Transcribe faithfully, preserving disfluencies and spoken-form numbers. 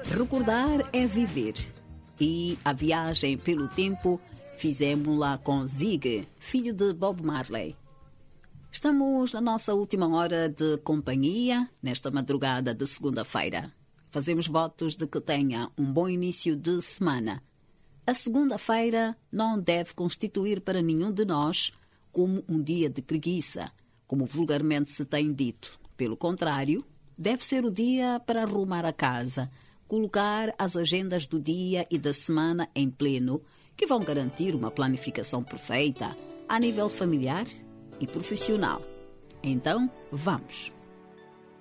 Recordar é viver. E a viagem pelo tempo fizemos-la com Zig, filho de Bob Marley. Estamos na nossa última hora de companhia, nesta madrugada de segunda-feira. Fazemos votos de que tenha um bom início de semana. A segunda-feira não deve constituir para nenhum de nós como um dia de preguiça, como vulgarmente se tem dito. Pelo contrário, deve ser o dia para arrumar a casa, colocar as agendas do dia e da semana em pleno, que vão garantir uma planificação perfeita a nível familiar e profissional. Então, vamos!